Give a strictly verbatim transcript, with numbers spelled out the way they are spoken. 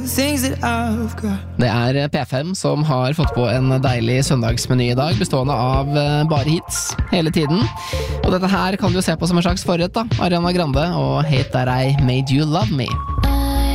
Det er P fem som har fått på en deilig søndagsmeny i dag, bestående av bare hits hele tiden. Og dette her kan du se på som en slags forrett da, Ariana Grande og Hate That I Made You Love Me.